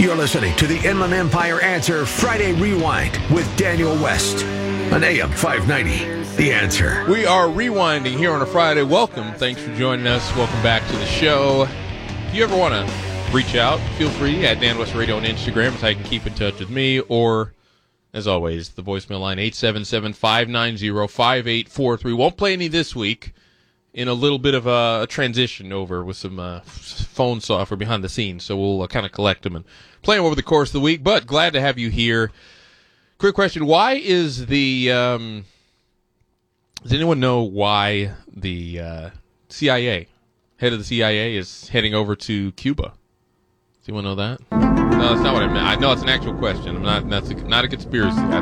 You're listening to the Inland Empire Answer Friday Rewind with Daniel West on AM 590. The Answer. We are rewinding here on a Friday. Welcome. Thanks for joining us. Welcome back to the show. If you ever want to reach out, feel free at Dan West Radio on Instagram. That's how you can keep in touch with me. Or, as always, the voicemail line 877-590-5843. Won't play any this week. In a little bit of a transition over with some phone software behind the scenes, so we'll kind of collect them and play them over the course of the week. But glad to have you here. Quick question: why is the does anyone know why the CIA head of the CIA is heading over to Cuba? Does anyone know that? No, that's not what I meant. I know it's an actual question. That's not a conspiracy. I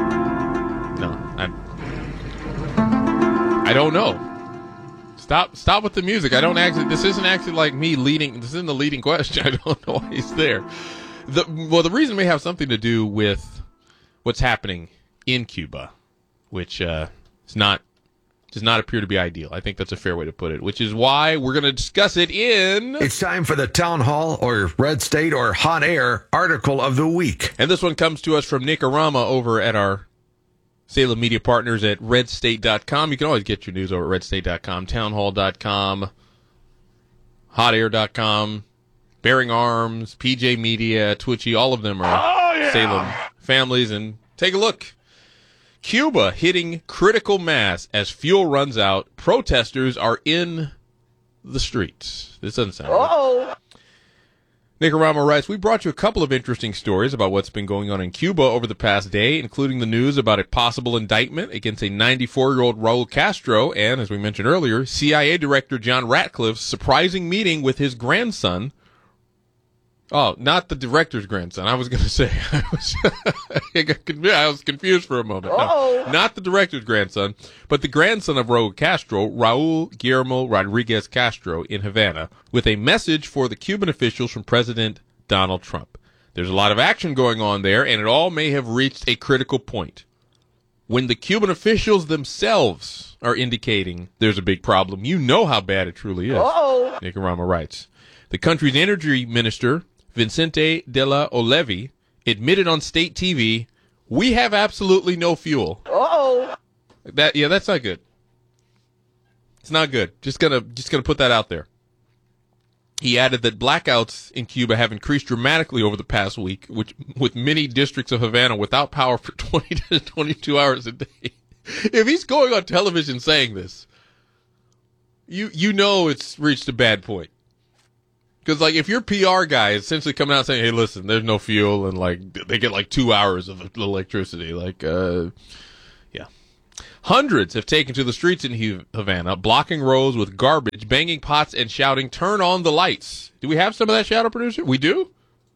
don't know. Stop with the music. This isn't actually like me leading. This isn't the leading question. I don't know why he's there. The reason may have something to do with what's happening in Cuba, which does not appear to be ideal. I think that's a fair way to put it, which is why we're going to discuss it in... It's time for the Town Hall or Red State or Hot Air article of the week. And this one comes to us from Nick Arama over at our Salem media partners at redstate.com. You can always get your news over at redstate.com, townhall.com, hotair.com, Bearing Arms, PJ Media, Twitchy. All of them are Salem families. And take a look. Cuba hitting critical mass as fuel runs out. Protesters are in the streets. This doesn't sound right. Nick Arama writes, we brought you a couple of interesting stories about what's been going on in Cuba over the past day, including the news about a possible indictment against a 94-year-old Raul Castro and, as we mentioned earlier, CIA Director John Ratcliffe's surprising meeting with his grandson. Oh, not the director's grandson. I was going to say. I was confused for a moment. No, not the director's grandson, but the grandson of Raul Castro, Raul Guillermo Rodriguez Castro, in Havana, with a message for the Cuban officials from President Donald Trump. There's a lot of action going on there, and it all may have reached a critical point. When the Cuban officials themselves are indicating there's a big problem, you know how bad it truly is. Nick Arama writes, the country's energy minister, Vicente de la Olevi, admitted on state TV, we have absolutely no fuel. That's not good. It's not good. Just gonna put that out there. He added that blackouts in Cuba have increased dramatically over the past week, with many districts of Havana without power for 20 to 22 hours a day. If he's going on television saying this, you know it's reached a bad point. Because, like, if your PR guy is essentially coming out saying, hey, listen, there's no fuel, and, like, they get, like, 2 hours of electricity, yeah. Hundreds have taken to the streets in Havana, blocking roads with garbage, banging pots, and shouting, turn on the lights. Do we have some of that, Shadow Producer? We do?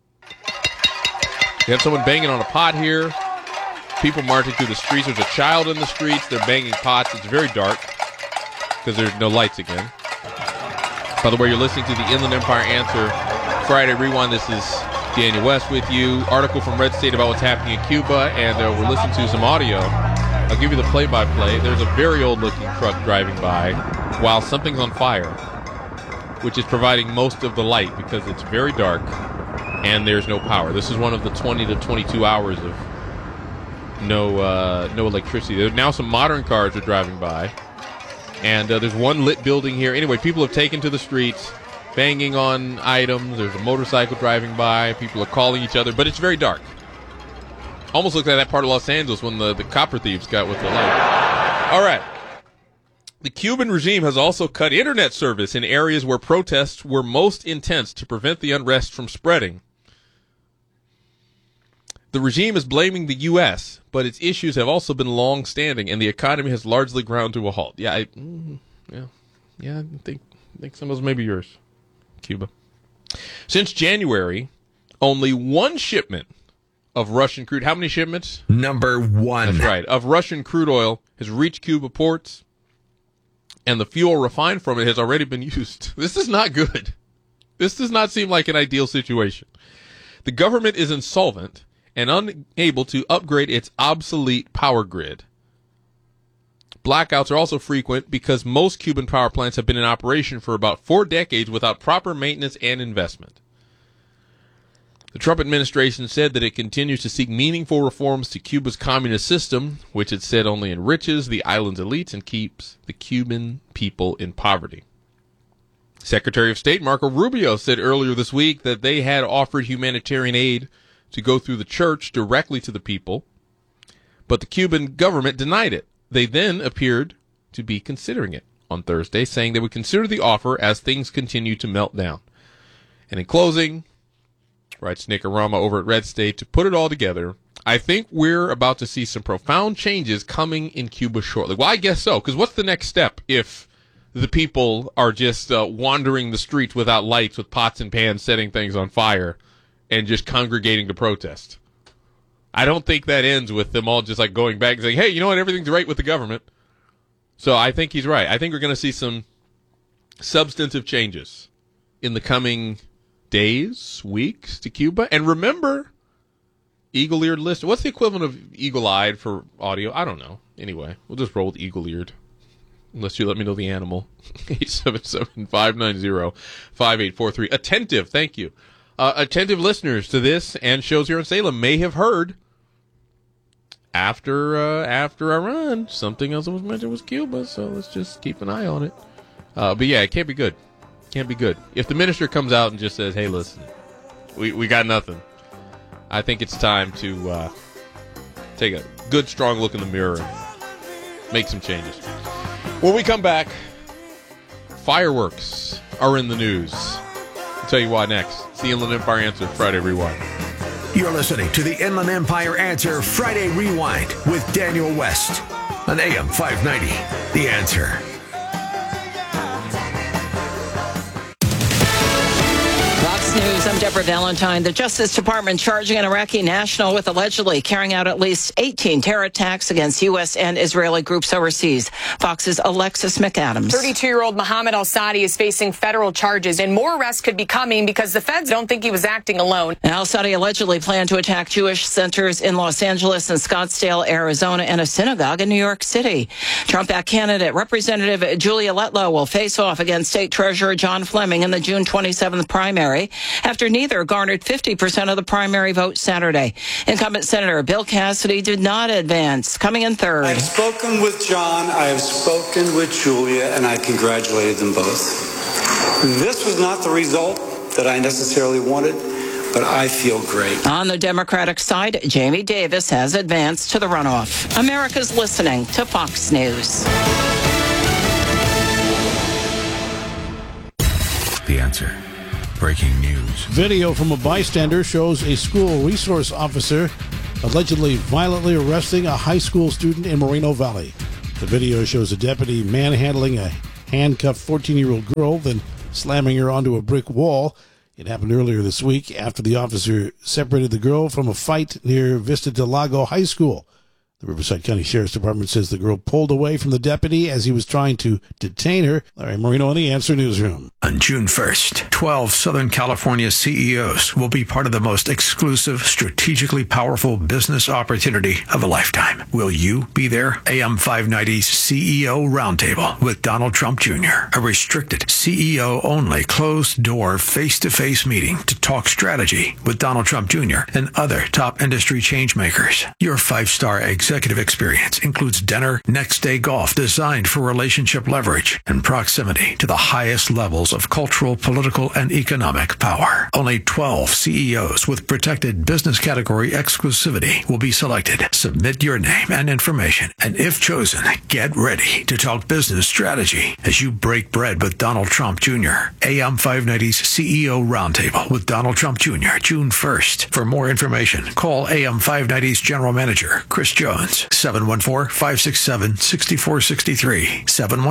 We have someone banging on a pot here. People marching through the streets. There's a child in the streets. They're banging pots. It's very dark because there's no lights again. By the way, you're listening to the Inland Empire Answer Friday Rewind. This is Daniel West with you. Article from Red State about what's happening in Cuba, and we're listening to some audio. I'll give you the play-by-play. There's a very old-looking truck driving by while something's on fire, which is providing most of the light because it's very dark and there's no power. This is one of the 20 to 22 hours of no electricity. There's now some modern cars are driving by. And there's one lit building here. Anyway, people have taken to the streets, banging on items. There's a motorcycle driving by. People are calling each other, but it's very dark. Almost looks like that part of Los Angeles when the copper thieves got with the light. All right. The Cuban regime has also cut internet service in areas where protests were most intense to prevent the unrest from spreading. The regime is blaming the U.S., but its issues have also been long-standing, and the economy has largely ground to a halt. Yeah, I think some of those may be yours, Cuba. Since January, only one shipment of Russian crude. How many shipments? Number one. That's right. Of Russian crude oil has reached Cuba ports, and the fuel refined from it has already been used. This is not good. This does not seem like an ideal situation. The government is insolvent and unable to upgrade its obsolete power grid. Blackouts are also frequent because most Cuban power plants have been in operation for about 4 decades without proper maintenance and investment. The Trump administration said that it continues to seek meaningful reforms to Cuba's communist system, which it said only enriches the island's elites and keeps the Cuban people in poverty. Secretary of State Marco Rubio said earlier this week that they had offered humanitarian aid to go through the church directly to the people, but the Cuban government denied it. They then appeared to be considering it on Thursday, saying they would consider the offer as things continue to melt down. And in closing, writes Nick Arama over at Red State, to put it all together, I think we're about to see some profound changes coming in Cuba shortly. Well, I guess so, because what's the next step if the people are just wandering the streets without lights, with pots and pans, setting things on fire, and just congregating to protest? I don't think that ends with them all just like going back and saying, hey, you know what, everything's right with the government. So I think he's right. I think we're going to see some substantive changes in the coming days, weeks to Cuba. And remember, eagle-eared listener. What's the equivalent of eagle-eyed for audio? I don't know. Anyway, we'll just roll with eagle-eared. Unless you let me know the animal. 877-590-5843. Attentive, thank you. Attentive listeners to this and shows here in Salem may have heard after Iran, something else that was mentioned was Cuba, so let's just keep an eye on it. But yeah, it can't be good. Can't be good. If the minister comes out and just says, hey, listen, we got nothing, I think it's time to take a good, strong look in the mirror and make some changes. When we come back, fireworks are in the news. I'll tell you why next. It's the Inland Empire Answer Friday Rewind. You're listening to the Inland Empire Answer Friday Rewind with Daniel West on AM 590. The Answer. Fox News, I'm Deborah Valentine. The Justice Department charging an Iraqi national with allegedly carrying out at least 18 terror attacks against U.S. and Israeli groups overseas. Fox's Alexis McAdams. 32-year-old Mohammed al-Sadi is facing federal charges, and more arrests could be coming because the feds don't think he was acting alone. Al-Sadi allegedly planned to attack Jewish centers in Los Angeles and Scottsdale, Arizona, and a synagogue in New York City. Trump-backed candidate Representative Julia Letlow will face off against State Treasurer John Fleming in the June 27th primary, after neither garnered 50% of the primary vote Saturday. Incumbent Senator Bill Cassidy did not advance, coming in third. I've spoken with John, I have spoken with Julia, and I congratulated them both. This was not the result that I necessarily wanted, but I feel great. On the Democratic side, Jamie Davis has advanced to the runoff. America's listening to Fox News. The Answer. Breaking news. Video from a bystander shows a school resource officer allegedly violently arresting a high school student in Moreno Valley. The video shows a deputy manhandling a handcuffed 14-year-old girl, then slamming her onto a brick wall. It happened earlier this week after the officer separated the girl from a fight near Vista del Lago High School. The Riverside County Sheriff's Department says the girl pulled away from the deputy as he was trying to detain her. Larry Marino in the Answer Newsroom. On June 1st, 12 Southern California CEOs will be part of the most exclusive, strategically powerful business opportunity of a lifetime. Will you be there? AM 590's CEO Roundtable with Donald Trump Jr., a restricted, CEO-only, closed-door, face-to-face meeting to talk strategy with Donald Trump Jr. and other top industry changemakers. Your 5-star executive experience includes dinner, next-day golf designed for relationship leverage, and proximity to the highest levels of cultural, political, and economic power. Only 12 CEOs with protected business category exclusivity will be selected. Submit your name and information, and if chosen, get ready to talk business strategy as you break bread with Donald Trump Jr. AM 590's CEO Roundtable with Donald Trump Jr., June 1st. For more information, call AM 590's General Manager, Chris Jones, 714-567-6463,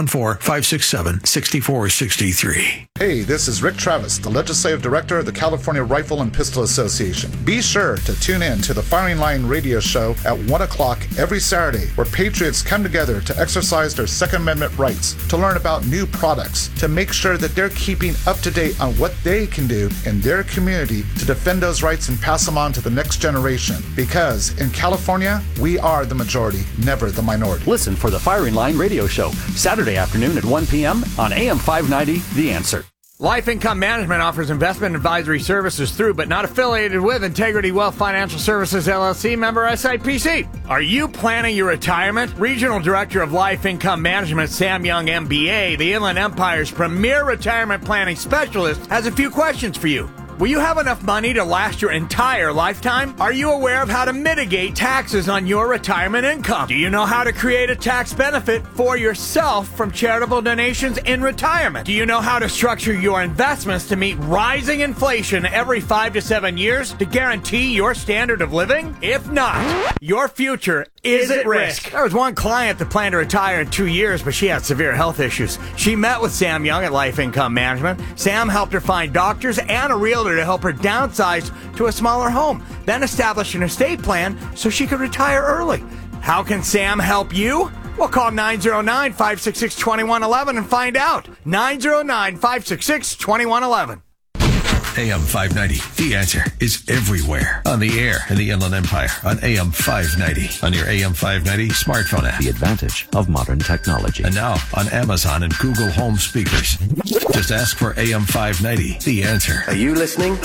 714-567-6463. Hey, this is Rick Travis, the Legislative Director of the California Rifle and Pistol Association. Be sure to tune in to the Firing Line radio show at 1 o'clock every Saturday, where patriots come together to exercise their Second Amendment rights, to learn about new products, to make sure that they're keeping up to date on what they can do in their community to defend those rights and pass them on to the next generation. Because in California, we are the majority, never the minority. Listen for the Firing Line radio show, Saturday afternoon at 1 p.m. on AM 590, The Answer. Life Income Management offers investment advisory services through, but not affiliated with, Integrity Wealth Financial Services, LLC, member SIPC. Are you planning your retirement? Regional Director of Life Income Management, Sam Young, MBA, the Inland Empire's premier retirement planning specialist, has a few questions for you. Will you have enough money to last your entire lifetime? Are you aware of how to mitigate taxes on your retirement income? Do you know how to create a tax benefit for yourself from charitable donations in retirement? Do you know how to structure your investments to meet rising inflation every 5 to 7 years to guarantee your standard of living? If not, your future is at risk. There was one client that planned to retire in 2 years, but she had severe health issues. She met with Sam Young at Life Income Management. Sam helped her find doctors and a realtor to help her downsize to a smaller home, then establish an estate plan so she could retire early. How can Sam help you? Well, call 909-566-2111 and find out. 909-566-2111. AM 590, The Answer, is everywhere. On the air in the Inland Empire, on AM 590, on your AM 590 smartphone app. The advantage of modern technology. And now on Amazon and Google Home speakers. Just ask for AM 590, The Answer. Are you listening?